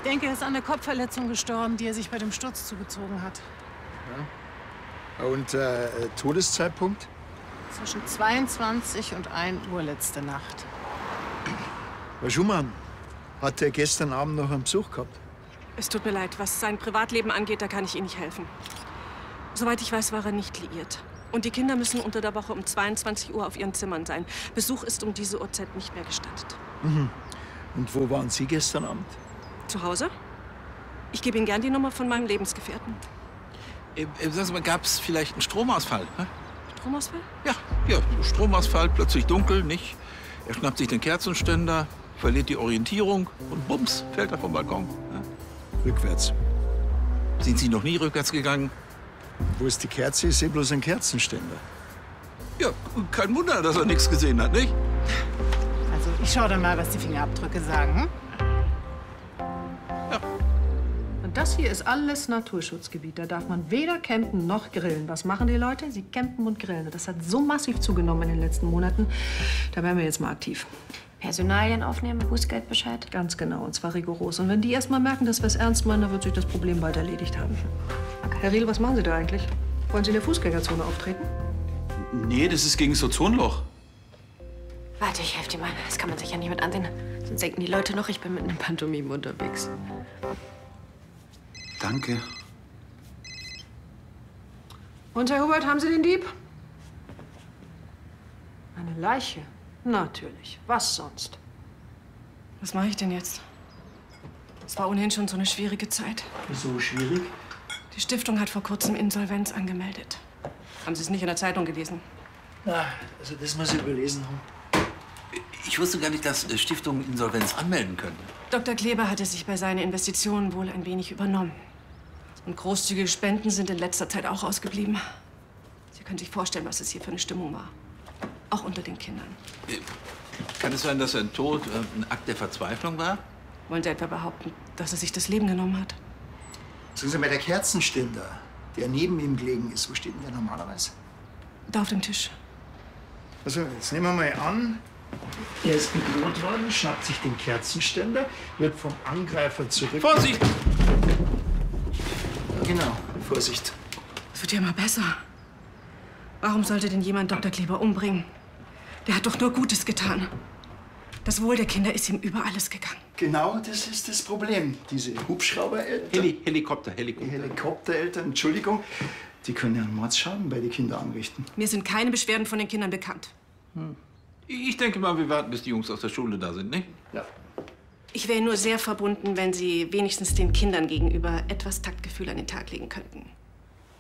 Ich denke, er ist an der Kopfverletzung gestorben, die er sich bei dem Sturz zugezogen hat. Ja. Und Todeszeitpunkt? Zwischen 22 und 1 Uhr letzte Nacht. Herr Schumann, hat er gestern Abend noch einen Besuch gehabt? Es tut mir leid, was sein Privatleben angeht, da kann ich Ihnen nicht helfen. Soweit ich weiß, war er nicht liiert. Und die Kinder müssen unter der Woche um 22 Uhr auf ihren Zimmern sein. Besuch ist um diese Uhrzeit nicht mehr gestattet. Mhm. Und wo waren Sie gestern Abend? Zu Hause? Ich gebe Ihnen gern die Nummer von meinem Lebensgefährten. Sagen Sie mal, gab es vielleicht einen Stromausfall? Hä? Stromausfall? Ja, Stromausfall, plötzlich dunkel, nicht? Er schnappt sich den Kerzenständer, verliert die Orientierung und bums, fällt er vom Balkon. Ja? Rückwärts. Sind Sie noch nie rückwärts gegangen? Wo ist die Kerze? Ich sehe bloß einen Kerzenständer. Ja, kein Wunder, dass er nichts gesehen hat, nicht? Also, ich schau dann mal, was die Fingerabdrücke sagen. Hm? Ja. Und das hier ist alles Naturschutzgebiet. Da darf man weder campen noch grillen. Was machen die Leute? Sie campen und grillen. Das hat so massiv zugenommen in den letzten Monaten. Da werden wir jetzt mal aktiv. Personalien aufnehmen, Bußgeldbescheid? Ganz genau, und zwar rigoros. Und wenn die erst mal merken, dass wir es ernst meinen, dann wird sich das Problem bald erledigt haben. Okay. Herr Riedl, was machen Sie da eigentlich? Wollen Sie in der Fußgängerzone auftreten? Nee, das ist gegen das Ozonloch. Warte, ich helfe dir mal. Das kann man sich ja nicht mit ansehen. Sonst denken die Leute noch, ich bin mit einem Pantomime unterwegs. Danke. Und, Herr Hubert, haben Sie den Dieb? Eine Leiche? Natürlich. Was sonst? Was mache ich denn jetzt? Es war ohnehin schon so eine schwierige Zeit. Wieso schwierig? Die Stiftung hat vor kurzem Insolvenz angemeldet. Haben Sie es nicht in der Zeitung gelesen? Na, also das muss ich überlesen haben. Ich wusste gar nicht, dass Stiftungen Insolvenz anmelden können. Dr. Kleber hatte sich bei seinen Investitionen wohl ein wenig übernommen. Und großzügige Spenden sind in letzter Zeit auch ausgeblieben. Sie können sich vorstellen, was es hier für eine Stimmung war. Auch unter den Kindern. Kann es sein, dass sein Tod ein Akt der Verzweiflung war? Wollen Sie etwa behaupten, dass er sich das Leben genommen hat? Sagen Sie mal, der Kerzenständer, der neben ihm gelegen ist, wo steht denn der normalerweise? Da auf dem Tisch. Also, jetzt nehmen wir mal an, er ist bedroht worden, schnappt sich den Kerzenständer, wird vom Angreifer zurück... Vorsicht! Genau, Vorsicht. Es wird ja immer besser. Warum sollte denn jemand Dr. Kleber umbringen? Der hat doch nur Gutes getan. Das Wohl der Kinder ist ihm über alles gegangen. Genau, das ist das Problem. Diese Hubschraubereltern... Helikoptereltern, Entschuldigung, die können ja einen Mordsschaden bei den Kindern anrichten. Mir sind keine Beschwerden von den Kindern bekannt. Ich denke mal, wir warten, bis die Jungs aus der Schule da sind, nicht? Ja. Ich wäre nur sehr verbunden, wenn Sie wenigstens den Kindern gegenüber etwas Taktgefühl an den Tag legen könnten.